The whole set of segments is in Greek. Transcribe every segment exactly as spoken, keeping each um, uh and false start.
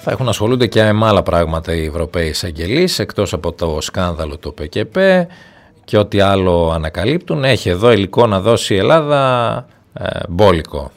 Θα έχουν ασχολούνται και με άλλα πράγματα οι Ευρωπαίοι εισαγγελείς, εκτός από το σκάνδαλο του ΠΚΠ και ό,τι άλλο ανακαλύπτουν. Έχει εδώ υλικό να δώσει η Ελλάδα ε, μπόλικο.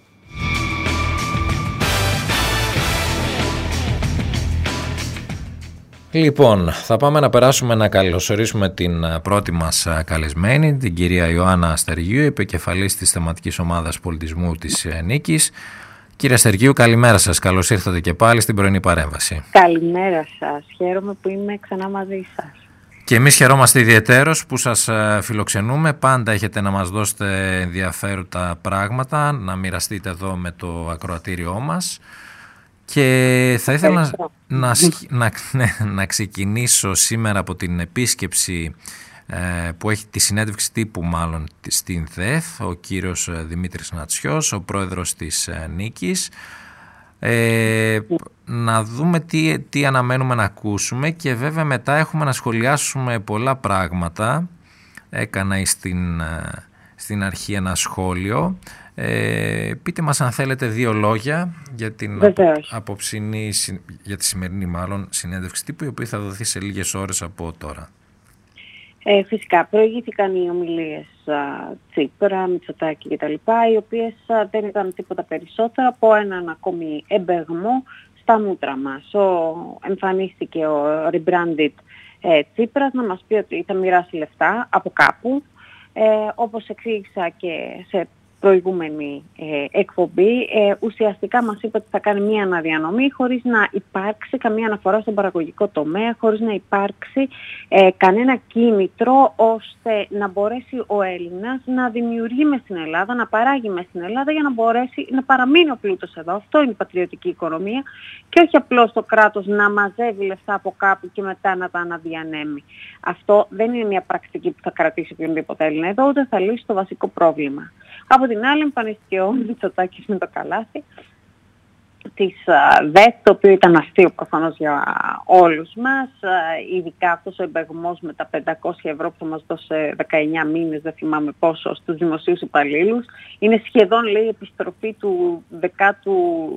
Λοιπόν, θα πάμε να περάσουμε να καλωσορίσουμε την πρώτη μας καλεσμένη, την κυρία Ιωάννα Αστεργίου, επικεφαλής της θεματικής ομάδας πολιτισμού της Νίκης. Κύριε Αστεργίου, καλημέρα σας. Καλώς ήρθατε και πάλι στην πρωινή παρέμβαση. Καλημέρα σας. Χαίρομαι που είμαι ξανά μαζί σας. Και εμείς χαιρόμαστε ιδιαιτέρως που σας φιλοξενούμε. Πάντα έχετε να μας δώσετε ενδιαφέροντα πράγματα, να μοιραστείτε εδώ με το ακροατήριό μας. Και θα ήθελα να, να, να, ναι, να ξεκινήσω σήμερα από την επίσκεψη ε, που έχει τη συνέντευξη τύπου μάλλον στην ΔΕΘ, ο κύριος Δημήτρης Νατσιός, ο πρόεδρος της ε, Νίκης. Ε, να δούμε τι, τι αναμένουμε να ακούσουμε και βέβαια μετά έχουμε να σχολιάσουμε πολλά πράγματα. Έκανα στην, στην αρχή ένα σχόλιο. Ε, πείτε μας αν θέλετε δύο λόγια για την απόψινή, για τη σημερινή μάλλον συνέντευξη τύπου, η οποία θα δοθεί σε λίγες ώρες από τώρα. Ε, φυσικά προηγήθηκαν οι ομιλίες α, Τσίπρα, Μητσοτάκη κτλ, οι οποίες α, δεν ήταν τίποτα περισσότερο από έναν ακόμη εμπεγμό στα μούτρα μας. Ο, εμφανίστηκε ο rebranded ε, Τσίπρας να μας πει ότι θα μοιράσει λεφτά από κάπου, ε, όπως εξήγησα και σε προηγούμενη ε, εκπομπή, ε, ουσιαστικά μας είπε ότι θα κάνει μία αναδιανομή χωρίς να υπάρξει καμία αναφορά στον παραγωγικό τομέα, χωρίς να υπάρξει ε, κανένα κίνητρο ώστε να μπορέσει ο Έλληνας να δημιουργεί μες στην Ελλάδα, να παράγει μες στην Ελλάδα για να μπορέσει να παραμείνει ο πλούτος εδώ. Αυτό είναι η πατριωτική οικονομία και όχι απλώς το κράτος να μαζεύει λεφτά από κάπου και μετά να τα αναδιανέμει. Αυτό δεν είναι μια πρακτική που θα κρατήσει οποιονδήποτε Έλληνα εδώ, ούτε θα λύσει το βασικό πρόβλημα. Από την άλλη εμφανίστηκε ο Μητσοτάκης με το καλάθι της ΔΕΘ, το οποίο ήταν αστείο προφανώς για όλους μας, ειδικά αυτός ο εμπεγμός με τα πεντακόσια ευρώ που θα μας δώσει δεκαεννιά μήνες, δεν θυμάμαι πόσο, στους δημοσίους υπαλλήλους. Είναι σχεδόν, λέει, επιστροφή του δεκάτου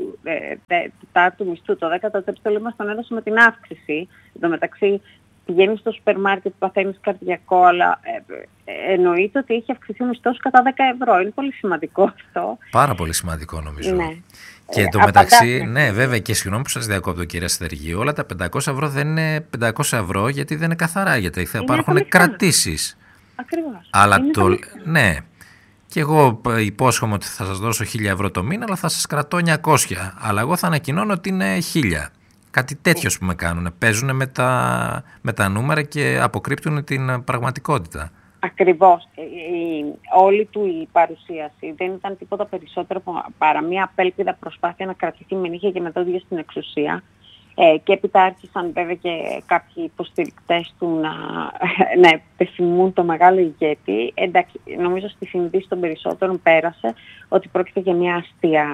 τετάρτου μισθού. Το δέκατο τρίτο μας τον έδωσε με την αύξηση. Εν τω μεταξύ, πηγαίνεις στο σούπερ μάρκετ, παθαίνεις καρδιακό, αλλά ε, ε, εννοείται ότι έχει αυξηθεί ο μισθός κατά δέκα ευρώ. Είναι πολύ σημαντικό αυτό. Πάρα πολύ σημαντικό νομίζω. Ναι. Και ε, το μεταξύ, ναι βέβαια, και συγγνώμη που σας διακόπτω κύριε Αστεργίου, όλα τα πεντακόσια ευρώ δεν είναι πεντακόσια ευρώ γιατί δεν είναι καθαρά, γιατί θα υπάρχουν κρατήσεις. Ακριβώς. Αλλά το, ναι, και εγώ υπόσχομαι ότι θα σας δώσω χίλια ευρώ το μήνα, αλλά θα σας κρατώ εννιακόσια. Αλλά εγώ θα ανακοινώνω ότι είναι χίλια. Κάτι τέτοιο που με κάνουν. Παίζουν με τα, με τα νούμερα και αποκρύπτουν την πραγματικότητα. Ακριβώς. Η, όλη του η παρουσίαση δεν ήταν τίποτα περισσότερο παρά μια απέλπιδα προσπάθεια να κρατηθεί με νύχια και με δόντια στην εξουσία. Ε, και έπειτα άρχισαν βέβαια και κάποιοι υποστηρικτές του να, να επιθυμούν το μεγάλο ηγέτη. Εντάξει, νομίζω στη συνείδηση των περισσότερων πέρασε ότι πρόκειται για μια αστεία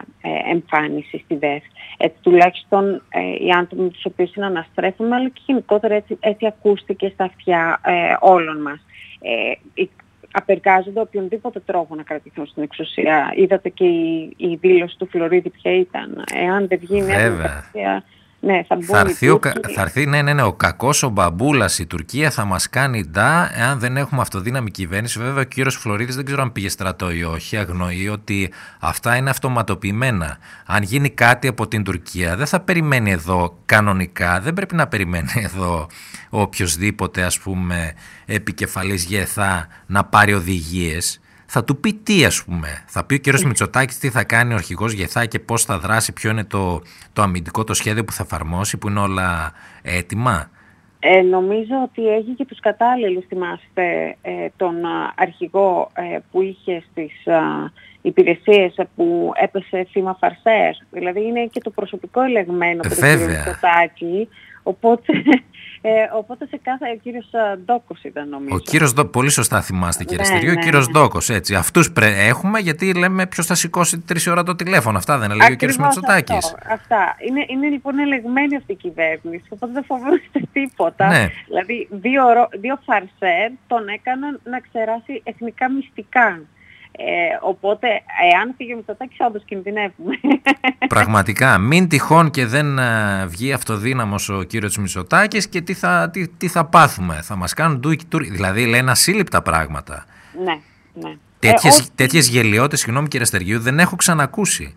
ε, εμφάνιση στη ΔΕΘ. Έτσι, τουλάχιστον ε, οι άνθρωποι με τους οποίους συναναστρέφουμε, αλλά και γενικότερα έτσι, έτσι ακούστηκε στα αυτιά ε, όλων μας. Ε, απεργάζονται οποιονδήποτε τρόπο να κρατηθούν στην εξουσία. Είδατε και η, η δήλωση του Φλωρίδη ποια ήταν. Εάν δεν βγει μια δημοκρατία, ναι, θα, θα, έρθει ο, θα έρθει, ναι, ναι, ναι, ο κακός ο μπαμπούλας, η Τουρκία θα μας κάνει ντά εάν δεν έχουμε αυτοδύναμη κυβέρνηση. Βέβαια ο κύριος Φλωρίδης δεν ξέρω αν πήγε στρατό ή όχι, αγνοεί ότι αυτά είναι αυτοματοποιημένα. Αν γίνει κάτι από την Τουρκία δεν θα περιμένει εδώ κανονικά, δεν πρέπει να περιμένει εδώ οποιοσδήποτε ας πούμε επικεφαλής ΓΕΘΑ να πάρει οδηγίες. Θα του πει τι, ας πούμε. Θα πει ο κύριος Μητσοτάκης τι θα κάνει ο αρχηγός ΓΕΘΑ και πώς θα δράσει, ποιο είναι το, το αμυντικό το σχέδιο που θα εφαρμόσει, που είναι όλα έτοιμα. Ε, νομίζω ότι έχει και τους κατάλληλους, θυμάστε, ε, τον αρχηγό ε, που είχε στις α, υπηρεσίες που έπεσε θύμα φαρσέρ. Δηλαδή είναι και το προσωπικό ελεγμένο από τον κύριο Μητσοτάκη. Οπότε, ε, οπότε σε κάθε, ο κύριος Ντόκος ήταν νομίζω. Ο κύριος Ντόκος, πολύ σωστά θυμάστε κύριε Αστεργίου, ναι, ναι, ο κύριος ναι. Ντόκος, έτσι. Αυτούς πρέ, έχουμε γιατί λέμε ποιος θα σηκώσει τρεις ώρα το τηλέφωνο, αυτά δεν έλεγε ακριβώς ο κύριος Μητσοτάκης. Αυτό, αυτά. Είναι, είναι λοιπόν ελεγμένη αυτή η κυβέρνηση, οπότε δεν φοβόμαστε τίποτα. Ναι. Δηλαδή δύο, δύο φαρσέρ τον έκαναν να ξεράσει εθνικά μυστικά. Ε, οπότε, εάν φύγει ο Μητσοτάκης, όντως κινδυνεύουμε. Πραγματικά, μην τυχόν και δεν βγει αυτοδύναμος ο κύριος Μητσοτάκης και τι θα, τι, τι θα πάθουμε. Θα μας κάνουν τουρκι τουρκι. Δηλαδή, λένε ασύλληπτα πράγματα. Ναι, ναι. Τέτοιες, ε, τέτοιες γελοιότητες, συγγνώμη κύριε Στεργίου, δεν έχω ξανακούσει.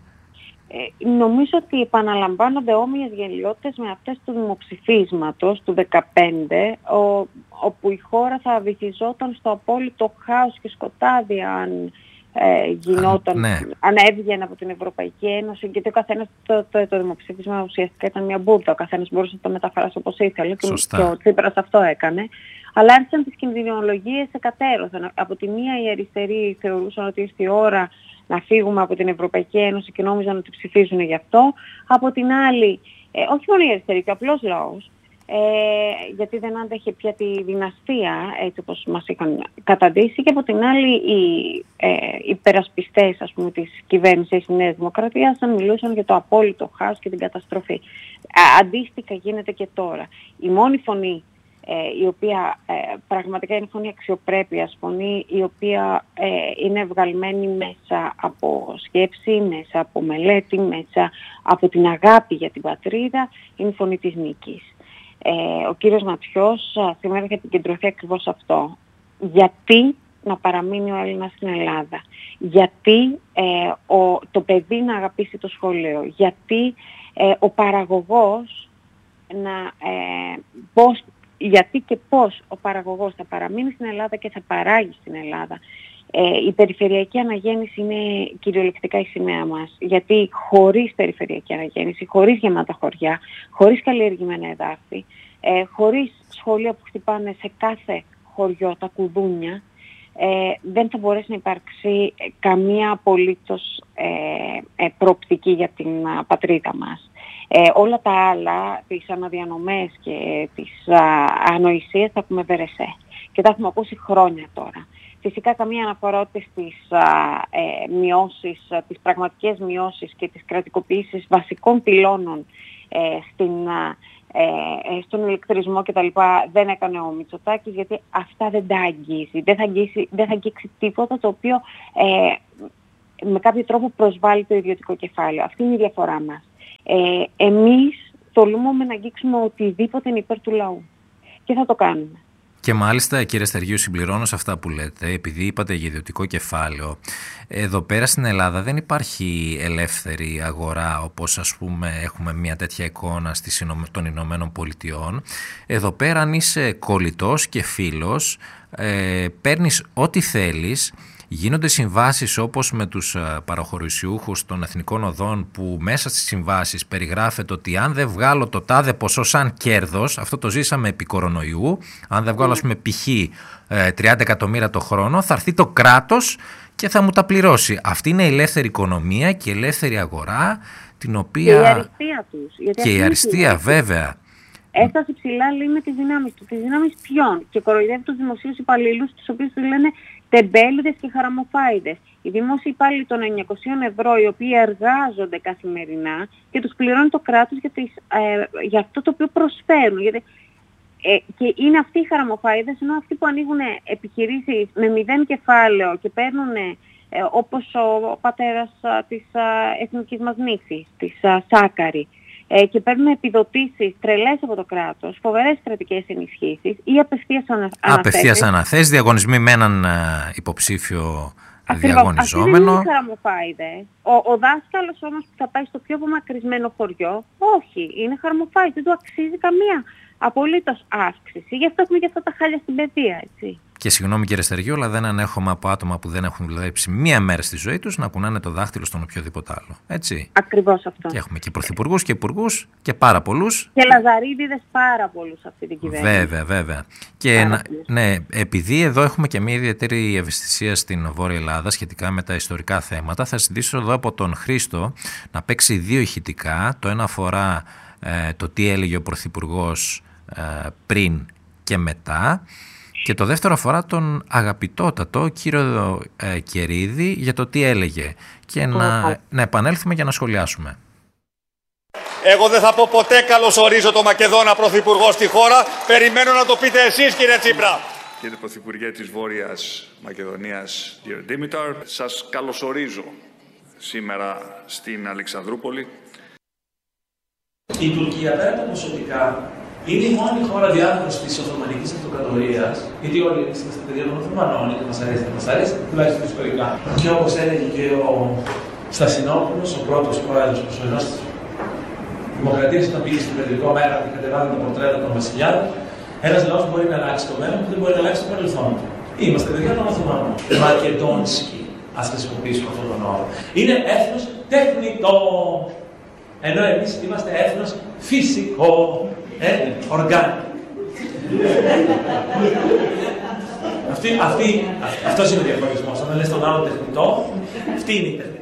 Ε, νομίζω ότι επαναλαμβάνονται όμοιες γελοιότητες με αυτές του δημοψηφίσματος του δεκαπέντε, ο, όπου η χώρα θα βυθιζόταν στο απόλυτο χάος και σκοτάδι αν ε, γινόταν, ναι. αν έβγαινε από την Ευρωπαϊκή Ένωση, γιατί ο καθένας το, το, το δημοψήφισμα ουσιαστικά ήταν μια μπουρδα, ο καθένας μπορούσε να το μεταφράσει όπως ήθελε και, και ο Τσίπρας αυτό έκανε. Αλλά άρχισαν τις κινδυνολογίες εκατέρωθεν. Από τη μία οι αριστεροί θεωρούσαν ότι ήρθε η ώρα να φύγουμε από την Ευρωπαϊκή Ένωση και νόμιζαν ότι ψηφίζουν γι' αυτό. Από την άλλη, ε, όχι μόνο οι αριστεροί, και ο απλός λαός, ε, γιατί δεν άντεχε πια τη δυναστεία, έτσι όπως μας είχαν καταντήσει, και από την άλλη οι ε, υπερασπιστές, ας πούμε, της κυβέρνησης της Νέας Δημοκρατίας μιλούσαν για το απόλυτο χάος και την καταστροφή. Α, αντίστοιχα γίνεται και τώρα. Η μόνη φωνή Ε, η οποία ε, πραγματικά είναι φωνή αξιοπρέπειας, φωνή η οποία ε, είναι βγαλμένη μέσα από σκέψη, μέσα από μελέτη, μέσα από την αγάπη για την πατρίδα, είναι η φωνή της νίκης. Ε, ο κύριος Νατιός σήμερα θα επικεντρωθεί ακριβώς αυτό. Γιατί να παραμείνει ο Έλληνας στην Ελλάδα, γιατί ε, ο, το παιδί να αγαπήσει το σχολείο, γιατί ε, ο παραγωγός να ε, πώς γιατί και πώς ο παραγωγός θα παραμείνει στην Ελλάδα και θα παράγει στην Ελλάδα. Ε, η περιφερειακή αναγέννηση είναι κυριολεκτικά η σημαία μας. Γιατί χωρίς περιφερειακή αναγέννηση, χωρίς γεμάτα χωριά, χωρίς καλλιεργημένα εδάφη, ε, χωρίς σχολεία που χτυπάνε σε κάθε χωριό τα κουδούνια, ε, δεν θα μπορέσει να υπάρξει καμία απολύτως ε, ε, προοπτική για την α, πατρίδα μας. Ε, όλα τα άλλα, τις αναδιανομές και τις α, ανοησίες θα πούμε βερεσέ. Και τα έχουμε ακούσει χρόνια τώρα. Φυσικά καμία αναφορά ούτε στις α, ε, μειώσεις, α, τις πραγματικές μειώσεις και τις κρατικοποιήσεις βασικών πυλώνων ε, στην, α, ε, στον ηλεκτρισμό κτλ. Δεν έκανε ο Μητσοτάκης, γιατί αυτά δεν τα αγγίζει. Δεν θα αγγίσει, δεν θα αγγίξει τίποτα το οποίο ε, με κάποιο τρόπο προσβάλλει το ιδιωτικό κεφάλαιο. Αυτή είναι η διαφορά μας. Ε, εμείς τολμούμε να αγγίξουμε οτιδήποτε είναι υπέρ του λαού. Και θα το κάνουμε. Και μάλιστα, κύριε Στεργίου, συμπληρώνω σε αυτά που λέτε, επειδή είπατε για ιδιωτικό κεφάλαιο, εδώ πέρα στην Ελλάδα δεν υπάρχει ελεύθερη αγορά, όπως ας πούμε έχουμε μια τέτοια εικόνα στις, των Ηνωμένων Πολιτειών. Εδώ πέρα, αν είσαι κολλητός και φίλος, ε, παίρνεις ό,τι θέλεις. Γίνονται συμβάσεις όπως με τους παραχωρησιούχους των εθνικών οδών, που μέσα στις συμβάσεις περιγράφεται ότι αν δεν βγάλω το τάδε ποσό σαν κέρδος, αυτό το ζήσαμε επί κορονοϊού, αν δεν βγάλω ας πούμε π.χ. τριάντα εκατομμύρια το χρόνο, θα έρθει το κράτος και θα μου τα πληρώσει. Αυτή είναι η ελεύθερη οικονομία και η ελεύθερη αγορά, την οποία... Και η αριστεία τους. Γιατί και η αριστεία βέβαια. Έφτασε ψηλά, λέει, με τις δυνάμεις του. Τις δυνάμεις ποιον? Και κοροϊδεύει τους δημοσίους υπαλλήλους, τους οποίους τους λένε τεμπέληδες και χαραμοφάιδες. Οι δημόσιοι υπάλληλοι των εννιακόσια ευρώ, οι οποίοι εργάζονται καθημερινά και τους πληρώνει το κράτος για, τις, ε, για αυτό το οποίο προσφέρουν. Γιατί, ε, και είναι αυτοί οι χαραμοφάιδες, ενώ αυτοί που ανοίγουν επιχειρήσεις με μηδέν κεφάλαιο και παίρνουν, ε, όπως ο, ο πατέρας α, της α, εθνικής μας νύφης, της α, Σάκαρη, ε, και παίρνουν επιδοτήσεις τρελές από το κράτος, φοβερές κρατικές ενισχύσεις ή απευθείας ανα, αναθέσεις. Απευθείας αναθέσεις, διαγωνισμοί με έναν υποψήφιο Ακριβώς. διαγωνιζόμενο. Αυτή δεν είναι χαραμοφάιδες. Ο, ο δάσκαλος όμως που θα πάει στο πιο απομακρυσμένο χωριό, όχι, είναι χαραμοφάιδες, δεν του αξίζει καμία απολύτως αύξηση. Γι' αυτό έχουμε και αυτά τα χάλια στην παιδεία, έτσι. Και συγγνώμη κύριε Στεργίου, αλλά δεν ανέχομαι από άτομα που δεν έχουν δουλέψει μία μέρα στη ζωή τους να κουνάνε το δάχτυλο στον οποιοδήποτε άλλο. Έτσι. Ακριβώς αυτό. Και έχουμε και πρωθυπουργούς και υπουργούς και πάρα πολλούς. Και λαζαρίδιδες πάρα πολλούς σε αυτή την κυβέρνηση. Βέβαια, βέβαια. Και να, ναι, επειδή εδώ έχουμε και μια ιδιαίτερη ευαισθησία στην Βόρεια Ελλάδα σχετικά με τα ιστορικά θέματα, θα ζητήσω εδώ από τον Χρήστο να παίξει δύο ηχητικά. Το ένα αφορά ε, το τι έλεγε ο πρωθυπουργός ε, πριν και μετά. Και το δεύτερο αφορά τον αγαπητότατο κύριο ε, Κερίδη για το τι έλεγε. Και να, να επανέλθουμε για να σχολιάσουμε. Εγώ δεν θα πω ποτέ καλωσορίζω το Μακεδόνα πρωθυπουργό στη χώρα. Περιμένω να το πείτε εσείς, κύριε Τσίπρα. Κύριε Πρωθυπουργέ της Βόρειας Μακεδονίας, κύριε Ντίμηταρ, σας καλωσορίζω σήμερα στην Αλεξανδρούπολη. Η Τουρκία, πέρα από ποσοτικά, είναι η μόνη χώρα διάδοχος της Οθωμανικής Αυτοκρατορίας, γιατί όλοι εμείς είμαστε παιδιά των Οθωμανών, είτε μας αρέσει, είτε μας αρέσει, τουλάχιστον ιστορικά. Και όπως έλεγε και ο Στασινόπουλος, ο πρώτος πρόεδρος προσωρινός της Δημοκρατίας, όταν πήγε στην Πετρικό Μέρα και κατεβάζει τα πορτρέτα των βασιλιάδων, ένας λαός μπορεί να αλλάξει το μέλλον του, δεν μπορεί να αλλάξει το παρελθόν του. Είμαστε παιδιά των Οθωμανών. Μακεδόνσκι, ας χρησιμοποιήσουμε αυτόν τον όρο. Είναι έθνος τεχνητό. Ενώ εμείς είμαστε έθνος φυσικό. Ε, οργάνικο. αυτή, αυτή, αυτός είναι ο διαχωρισμός. Αν λες τον άλλο τεχνητό, αυτή είναι η τεχνητή.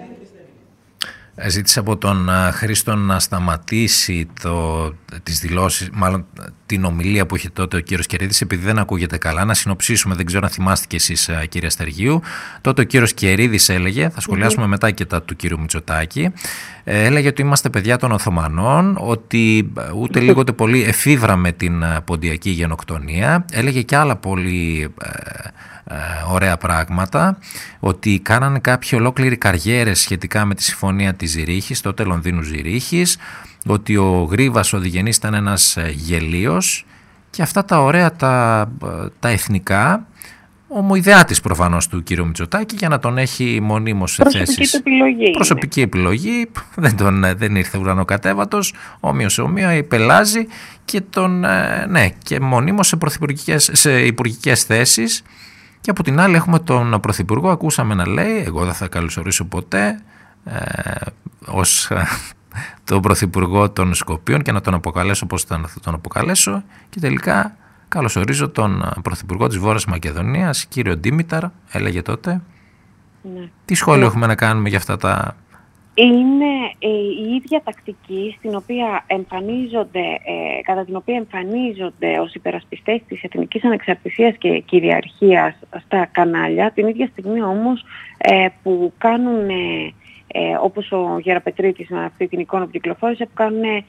Ζήτησε από τον Χρήστο να σταματήσει το, τις δηλώσεις, μάλλον την ομιλία που είχε τότε ο κύριος Κερίδης, επειδή δεν ακούγεται καλά. Να συνοψίσουμε, δεν ξέρω αν θυμάστε και εσείς, κύριε Στεργίου. Τότε ο κύριος Κερίδης έλεγε, θα σχολιάσουμε mm-hmm. μετά και τα του κύριου Μητσοτάκη, έλεγε ότι είμαστε παιδιά των Οθωμανών, ότι ούτε λίγο ούτε πολύ εφήβραμε την ποντιακή γενοκτονία. Έλεγε και άλλα πολύ ε, ε, ωραία πράγματα, ότι κάνανε κάποιοι ολόκληροι καριέρες σχετικά με τη συμφωνία της Ζηρίχης, τότε Λονδίνου Ζηρίχης, ότι ο Γρίβας ο Διγενής ήταν ένας γελίος και αυτά τα ωραία τα, τα εθνικά, ομοειδεάτης προφανώς του κύριου Μητσοτάκη, για να τον έχει μονίμως σε προσωπική θέσεις. Επιλογή, προσωπική είναι. επιλογή, δεν, τον, δεν ήρθε ουρανοκατέβατος, όμοιο σε όμοιο, υπελάζει και, τον, ναι, και μονίμως σε, σε υπουργικές θέσεις. Και από την άλλη έχουμε τον Πρωθυπουργό, ακούσαμε να λέει, εγώ δεν θα καλωσορίσω ποτέ ε, ως τον Πρωθυπουργό των Σκοπίων και να τον αποκαλέσω πώς θα τον αποκαλέσω, και τελικά καλωσορίζω τον Πρωθυπουργό της Βόρειας Μακεδονίας, κύριο Ντίμηταρ, έλεγε τότε. Ναι. Τι σχόλιο ναι. έχουμε να κάνουμε για αυτά τα... Είναι ε, η ίδια τακτική στην οποία εμφανίζονται, ε, κατά την οποία εμφανίζονται ως υπερασπιστές της εθνικής ανεξαρτησίας και κυριαρχίας στα κανάλια, την ίδια στιγμή όμως ε, που κάνουν, ε, ε, όπως ο Γεραπετρίτης με αυτή την εικόνα που κυκλοφόρησε, που κάνουν ε,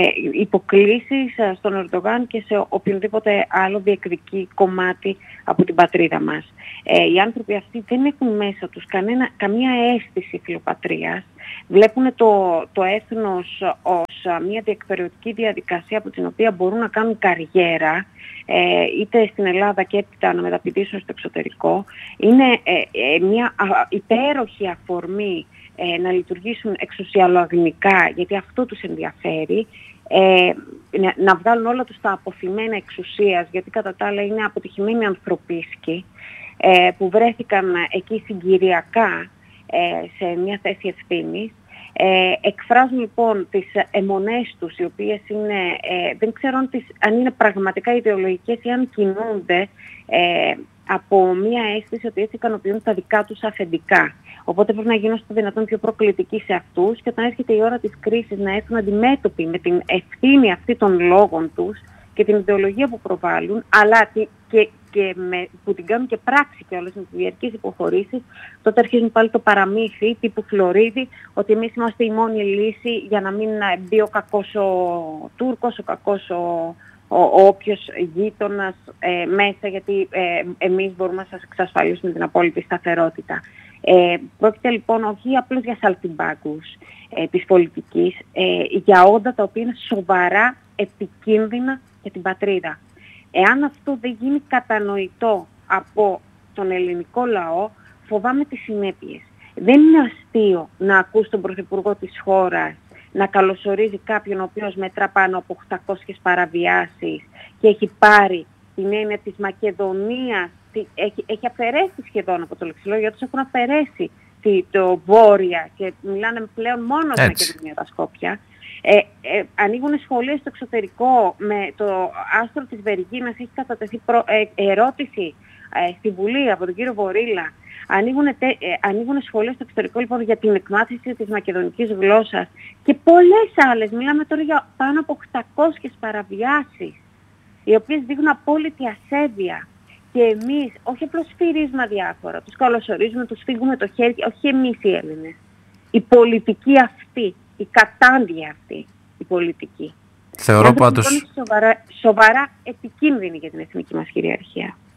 υποκλήσεις στον Ερντογάν και σε οποιονδήποτε άλλο διεκδικεί κομμάτι από την πατρίδα μας. Ε, οι άνθρωποι αυτοί δεν έχουν μέσα τους κανένα, καμία αίσθηση φιλοπατρίας. Βλέπουν το, το έθνος ως μια διεκπεραιωτική διαδικασία από την οποία μπορούν να κάνουν καριέρα, ε, είτε στην Ελλάδα και έπειτα να μεταπηδήσουν στο εξωτερικό. Είναι ε, ε, μια α, υπέροχη αφορμή ε, να λειτουργήσουν εξουσιαλογνικά, γιατί αυτό τους ενδιαφέρει. Ε, να, να βγάλουν όλα τους τα αποθυμένα εξουσίας, γιατί κατά τα άλλα είναι αποτυχημένοι ανθρωπίσκοι, ε, που βρέθηκαν εκεί συγκυριακά ε, σε μια θέση ευθύνης. Ε, εκφράζουν λοιπόν τις αιμονές τους, οι οποίες είναι, ε, δεν ξέρω αν, τις, αν είναι πραγματικά ιδεολογικές ή αν κινούνται ε, από μια αίσθηση ότι έτσι ικανοποιούν τα δικά τους αφεντικά. Οπότε πρέπει να γίνουν στο δυνατόν πιο προκλητικοί σε αυτούς, και όταν έρχεται η ώρα της κρίσης να έρθουν αντιμέτωποι με την ευθύνη αυτή των λόγων τους και την ιδεολογία που προβάλλουν, αλλά και, και με, που την κάνουν και πράξη και όλες με τις διαρκείς υποχωρήσεις, τότε αρχίζουν πάλι το παραμύθι τύπου Φλωρίδη, ότι εμείς είμαστε η μόνη λύση για να μην μπει ο κακός ο Τούρκος, ο κακός ο, ο, ο όποιος γείτονας ε, μέσα, γιατί ε, εμείς μπορούμε να σας εξασφαλίσουμε την απόλυτη σταθερότητα. Ε, πρόκειται λοιπόν όχι απλώς για σαλτιμπάγκους ε, της πολιτικής, ε, για όντα τα οποία είναι σοβαρά επικίνδυνα για την πατρίδα. Εάν αυτό δεν γίνει κατανοητό από τον ελληνικό λαό, φοβάμαι τις συνέπειες. Δεν είναι αστείο να ακούς τον Πρωθυπουργό της χώρας να καλωσορίζει κάποιον ο οποίος μετρά πάνω από οκτακόσιες παραβιάσεις και έχει πάρει την έννοια της Μακεδονίας, έχει, έχει αφαιρέσει σχεδόν από το λεξιλόγιο, τους έχουν αφαιρέσει το βόρεια και μιλάνε πλέον μόνο στην Μακεδονία τα Σκόπια. Ε, ε, ανοίγουν σχολεία στο εξωτερικό. Με το άστρο της Βεργίνας έχει κατατεθεί προ, ε, ερώτηση ε, στη Βουλή από τον κύριο Βορίλα. Ανοίγουν, τε, ε, ανοίγουν σχολεία στο εξωτερικό λοιπόν για την εκμάθηση της μακεδονικής γλώσσας και πολλές άλλες. Μιλάμε τώρα για πάνω από οκτακόσιες παραβιάσεις, οι οποίες δείχνουν απόλυτη ασέβεια. Και εμείς όχι απλώς σφυρίζουμε αδιάφορα, τους καλωσορίζουμε, τους φύγουμε το χέρι, όχι εμείς οι Έλληνες. Η πολιτική αυτή, η κατάντια αυτή, η πολιτική. Θεωρώ πάντως... Είναι σοβαρά, σοβαρά επικίνδυνη για την εθνική μας κυριαρχία.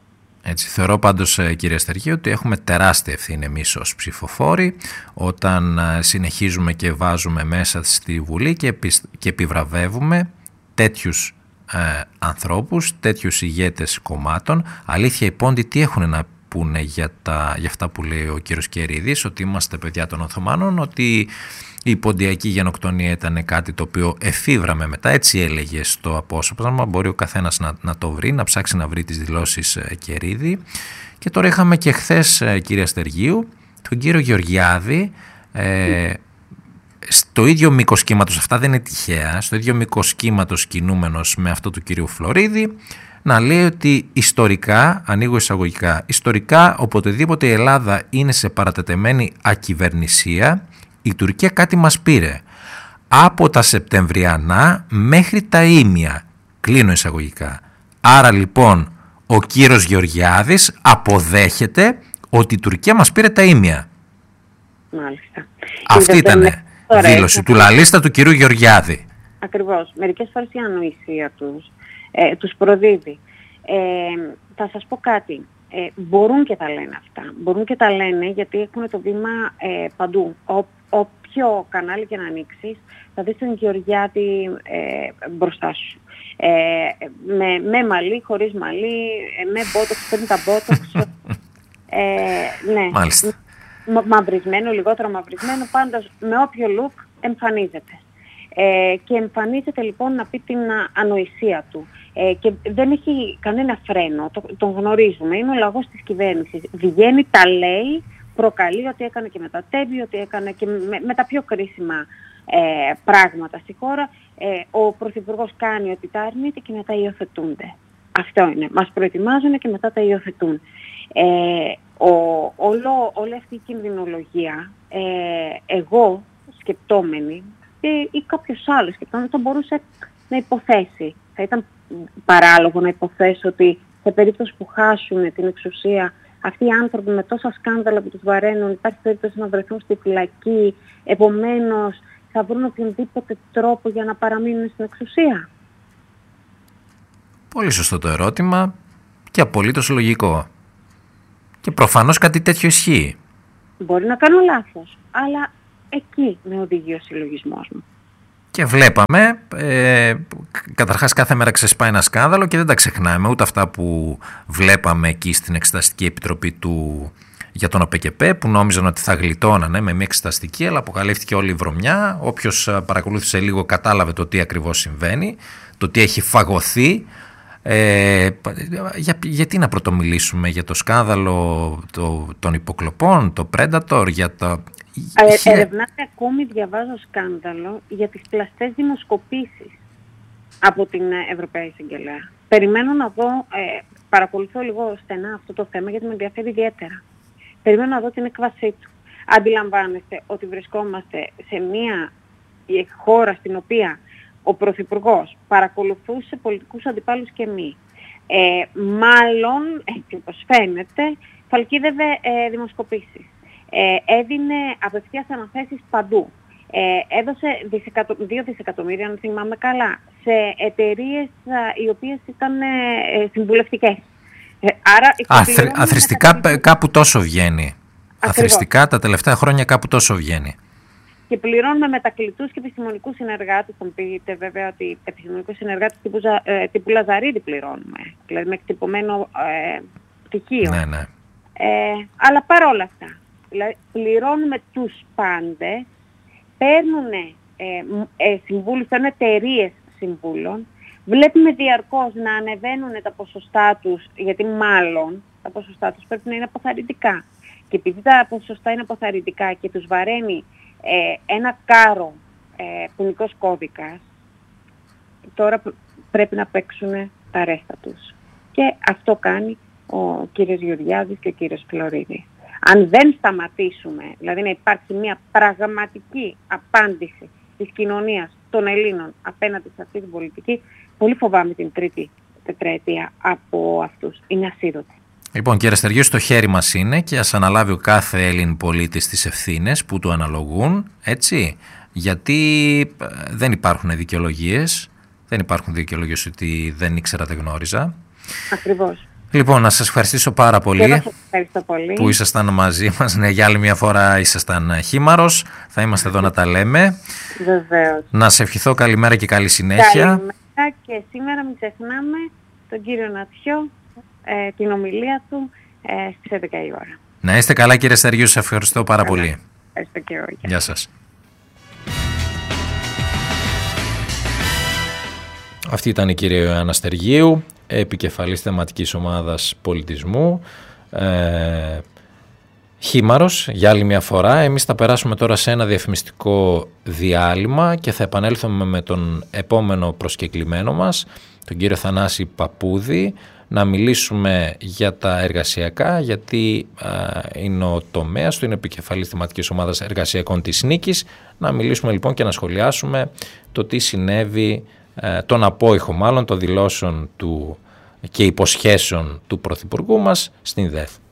Έτσι, θεωρώ πάντως, κύριε Στεργίου, ότι έχουμε τεράστια ευθύνη εμείς ως ψηφοφόροι όταν συνεχίζουμε και βάζουμε μέσα στη Βουλή και, επι, και επιβραβεύουμε τέτοιους ε, ανθρώπους, τέτοιους ηγέτες κομμάτων. Αλήθεια, οι πόντοι τι έχουν να πούνε για, τα, για αυτά που λέει ο κύριος Κερίδης, ότι είμαστε παιδιά των Οθωμανών, ότι η ποντιακή γενοκτονία ήταν κάτι το οποίο εφήβραμε μετά, έτσι έλεγε στο απόσπασμα. Μπορεί ο καθένας να, να το βρει, να ψάξει να βρει τις δηλώσεις ε, Κερίδη. Και τώρα είχαμε και χθες, ε, κύριε Στεργίου, τον κύριο Γεωργιάδη, ε, στο ίδιο μήκος κύματος, αυτά δεν είναι τυχαία, στο ίδιο μήκος κύματος κινούμενος με αυτό του κυρίου Φλωρίδη, να λέει ότι ιστορικά, ανοίγω εισαγωγικά, ιστορικά οποτεδήποτε η Ελλάδα είναι σε παρατετεμένη ακυβερνησία, η Τουρκία κάτι μας πήρε. Από τα Σεπτεμβριανά μέχρι τα Ήμια, κλείνω εισαγωγικά. Άρα λοιπόν ο κύριος Γεωργιάδης αποδέχεται ότι η Τουρκία μας πήρε τα Ήμια. Μάλιστα. Αυτή ήταν η δήλωση του λαλίστα του κυρίου Γεωργιάδη. Ακριβώς. Μερικές φορές η ανοησία τους ε, τους προδίδει. Ε, θα σας πω κάτι. Ε, μπορούν και τα λένε αυτά. Μπορούν και τα λένε γιατί έχουν το βήμα ε, παντού. Ο, όποιο κανάλι και να ανοίξεις θα δεις τον Γεωργιάδη ε, μπροστά σου. Ε, με, με μαλλί, χωρίς μαλλί, ε, με μπότοξ, παίρνει τα μπότοξ. Ε, ναι. Μάλιστα. Μα, μαυρισμένο, λιγότερο μαυρισμένο, πάντως με όποιο look εμφανίζεται. Ε, και εμφανίζεται λοιπόν να πει την ανοησία του. Ε, και δεν έχει κανένα φρένο, το, τον γνωρίζουμε, είναι ο λαγός της κυβέρνησης. Βγαίνει, τα λέει, προκαλεί ότι έκανε και μετατεύει, ότι έκανε και με, με τα πιο κρίσιμα ε, πράγματα στη χώρα. Ε, ο Πρωθυπουργός κάνει ότι τα αρνείται και μετά υιοθετούνται. Αυτό είναι. Μας προετοιμάζουν και μετά τα υιοθετούν. Ε, ο, όλο, όλη αυτή η κινδυνολογία, ε, εγώ σκεπτόμενη, ή, ή κάποιος άλλος σκεπτόμενος θα μπορούσε να υποθέσει. Θα ήταν παράλογο να υποθέσω ότι σε περίπτωση που χάσουν την εξουσία αυτοί οι άνθρωποι με τόσα σκάνδαλα που τους βαραίνουν, υπάρχει περίπτωση να βρεθούν στη φυλακή, επομένως θα βρουν οποιονδήποτε τρόπο για να παραμείνουν στην εξουσία. Πολύ σωστό το ερώτημα και απολύτως λογικό. Και προφανώς κάτι τέτοιο ισχύει. Μπορεί να κάνω λάθος, αλλά εκεί με οδηγεί ο συλλογισμός μου. Και βλέπαμε, ε, καταρχάς κάθε μέρα ξεσπάει ένα σκάνδαλο και δεν τα ξεχνάμε, ούτε αυτά που βλέπαμε εκεί στην Εξεταστική Επιτροπή του, για τον ΟΠΕΚΕΠΕ, που νόμιζαν ότι θα γλιτώνανε με μια εξεταστική, αλλά αποκαλύφθηκε όλη η βρωμιά. Όποιος παρακολούθησε λίγο κατάλαβε το τι ακριβώς συμβαίνει, το τι έχει φαγωθεί. Ε, για, γιατί να πρωτομιλήσουμε για το σκάνδαλο το, των υποκλοπών, το Predator, για τα... Ε, ερευνάτε ακόμη, διαβάζω σκάνδαλο για τις πλαστές δημοσκοπήσεις από την Ευρωπαϊκή Εισαγγελέα. Περιμένω να δω, ε, παρακολουθώ λίγο στενά αυτό το θέμα γιατί με ενδιαφέρει ιδιαίτερα. Περιμένω να δω την έκβασή του. Αντιλαμβάνεστε ότι βρισκόμαστε σε μια χώρα στην οποία ο Πρωθυπουργός παρακολουθούσε πολιτικούς αντιπάλους και μη. Ε, μάλλον, έτσι όπως φαίνεται, φαλκίδευε ε, δημοσκοπήσεις. Ε, έδινε απευθείας αναθέσεις παντού. Ε, έδωσε δισεκατο... δύο δισεκατομμύρια, αν θυμάμαι καλά, σε εταιρείες α, οι οποίες ήταν ε, συμβουλευτικές. Ε, άρα, Αθρη... Αθρηστικά μετακαλύπτου... κάπου τόσο βγαίνει. Ακριβώς. Αθρηστικά τα τελευταία χρόνια κάπου τόσο βγαίνει. Και πληρώνουμε μετακλητούς και επιστημονικούς συνεργάτες. Θα μου πείτε βέβαια ότι επιστημονικούς συνεργάτες τύπου, ε, τύπου Λαζαρίδη πληρώνουμε. Δηλαδή με εκτυπωμένο ε, πτυχίο. Ναι, ναι. Ε, αλλά παρόλα αυτά. Δηλαδή πληρώνουμε τους πάντες, παίρνουν ε, ε, συμβούλους, παίρνουν εταιρείες συμβούλων, βλέπουμε διαρκώς να ανεβαίνουν τα ποσοστά τους, γιατί μάλλον τα ποσοστά τους πρέπει να είναι αποθαρρυντικά. Και επειδή τα ποσοστά είναι αποθαρρυντικά και τους βαραίνει ε, ένα κάρο ε, ποινικός κώδικας, τώρα πρέπει να παίξουν τα ρέστα τους. Και αυτό κάνει ο κύριος Γεωργιάδης και ο κύριος Φλωρίδη. Αν δεν σταματήσουμε, δηλαδή να υπάρχει μια πραγματική απάντηση της κοινωνίας των Ελλήνων απέναντι σε αυτή την πολιτική, πολύ φοβάμαι την τρίτη τετραετία από αυτούς. Είναι ασίδωτη. Λοιπόν, κύριε Στεργίου, στο χέρι μας είναι και ας αναλάβει ο κάθε Έλλην πολίτης τις ευθύνες που του αναλογούν, έτσι, γιατί δεν υπάρχουν δικαιολογίες, δεν υπάρχουν δικαιολογίες ότι δεν ήξερα, δεν γνώριζα. Ακριβώς. Λοιπόν, να σας ευχαριστήσω πάρα πολύ, σας ευχαριστώ πολύ που ήσασταν μαζί μας. Ναι, για άλλη μια φορά ήσασταν χήμαρος. Θα είμαστε εδώ να τα λέμε. Βεβαίως. Να σε ευχηθώ καλημέρα και καλή συνέχεια. Καλημέρα, και σήμερα μην ξεχνάμε τον κύριο Νατσιό, ε, την ομιλία του ε, στις έντεκα η ώρα. Να είστε καλά, κύριε Στεργίου, σας ευχαριστώ πάρα καλά. πολύ. Ευχαριστώ και εγώ. Γεια σας. Αυτή ήταν η κυρία Ιωάννα Στεργίου, επικεφαλής θεματικής ομάδας πολιτισμού. Ε, Χήμαρος για άλλη μια φορά. Εμείς θα περάσουμε τώρα σε ένα διαφημιστικό διάλειμμα και θα επανέλθουμε με τον επόμενο προσκεκλημένο μας, τον κύριο Θανάση Παπούδη, να μιλήσουμε για τα εργασιακά, γιατί α, είναι ο τομέας του, είναι επικεφαλής θεματικής ομάδας εργασιακών της Νίκης. Να μιλήσουμε λοιπόν και να σχολιάσουμε το τι συνέβη, α, τον απόϊχο μάλλον των δηλώσεων του και υποσχέσεων του Πρωθυπουργού μας στην ΔΕΘ.